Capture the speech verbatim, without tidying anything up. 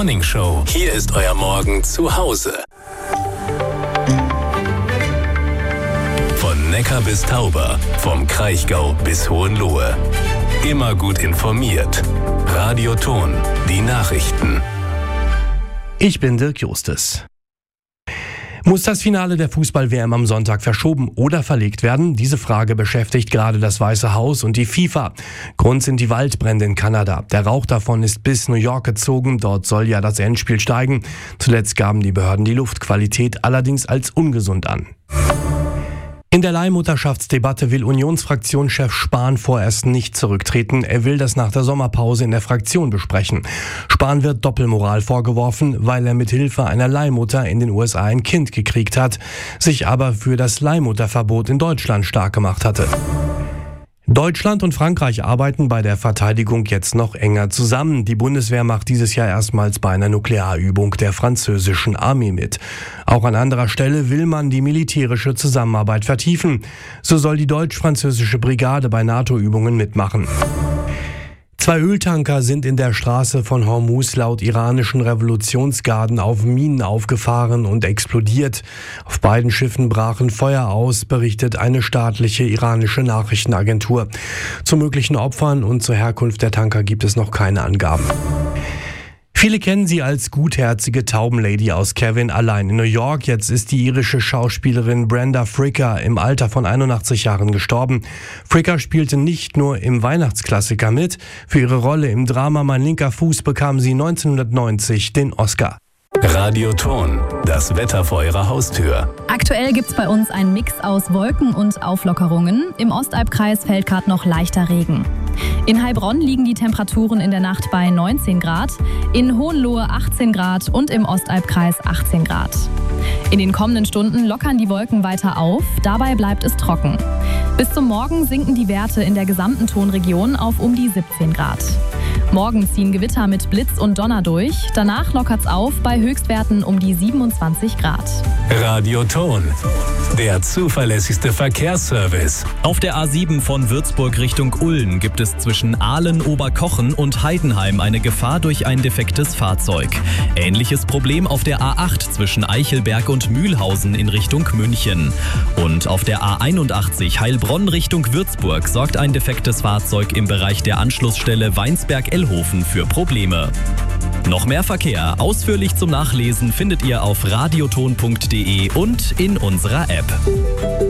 Morning Show. Hier ist euer Morgen zu Hause. Von Neckar bis Tauber, vom Kraichgau bis Hohenlohe. Immer gut informiert. Radio Ton, die Nachrichten. Ich bin Dirk Justes. Muss das Finale der Fußball-W M am Sonntag verschoben oder verlegt werden? Diese Frage beschäftigt gerade das Weiße Haus und die FIFA. Grund sind die Waldbrände in Kanada. Der Rauch davon ist bis New York gezogen. Dort soll ja das Endspiel steigen. Zuletzt gaben die Behörden die Luftqualität allerdings als ungesund an. In der Leihmutterschaftsdebatte will Unionsfraktionschef Spahn vorerst nicht zurücktreten. Er will das nach der Sommerpause in der Fraktion besprechen. Spahn wird Doppelmoral vorgeworfen, weil er mit Hilfe einer Leihmutter in den U S A ein Kind gekriegt hat, sich aber für das Leihmutterverbot in Deutschland stark gemacht hatte. Deutschland und Frankreich arbeiten bei der Verteidigung jetzt noch enger zusammen. Die Bundeswehr macht dieses Jahr erstmals bei einer Nuklearübung der französischen Armee mit. Auch an anderer Stelle will man die militärische Zusammenarbeit vertiefen. So soll die deutsch-französische Brigade bei NATO-Übungen mitmachen. Zwei Öltanker sind in der Straße von Hormuz laut iranischen Revolutionsgarden auf Minen aufgefahren und explodiert. Auf beiden Schiffen brachen Feuer aus, berichtet eine staatliche iranische Nachrichtenagentur. Zu möglichen Opfern und zur Herkunft der Tanker gibt es noch keine Angaben. Viele kennen sie als gutherzige Taubenlady aus Kevin allein in New York. Jetzt ist die irische Schauspielerin Brenda Fricker im Alter von einundachtzig Jahren gestorben. Fricker spielte nicht nur im Weihnachtsklassiker mit. Für ihre Rolle im Drama Mein linker Fuß bekam sie neunzehnhundertneunzig den Oscar. Radio Ton, das Wetter vor eurer Haustür. Aktuell gibt's bei uns einen Mix aus Wolken und Auflockerungen. Im Ostalbkreis fällt gerade noch leichter Regen. In Heilbronn liegen die Temperaturen in der Nacht bei neunzehn Grad, in Hohenlohe achtzehn Grad und im Ostalbkreis achtzehn Grad. In den kommenden Stunden lockern die Wolken weiter auf, dabei bleibt es trocken. Bis zum Morgen sinken die Werte in der gesamten Tonregion auf um die siebzehn Grad. Morgen ziehen Gewitter mit Blitz und Donner durch, danach lockert's auf bei Höchstwerten um die siebenundzwanzig Grad. Radio Ton, der zuverlässigste Verkehrsservice. Auf der A sieben von Würzburg Richtung Ulm gibt es zwischen Ahlen, Oberkochen und Heidenheim eine Gefahr durch ein defektes Fahrzeug. Ähnliches Problem auf der A acht zwischen Eichelberg und Mühlhausen in Richtung München. Und auf der A einundachtzig Heilbronn Richtung Würzburg sorgt ein defektes Fahrzeug im Bereich der Anschlussstelle Weinsberg-Ellhofen für Probleme. Noch mehr Verkehr ausführlich zum Nachlesen findet ihr auf radioton punkt de und in unserer App.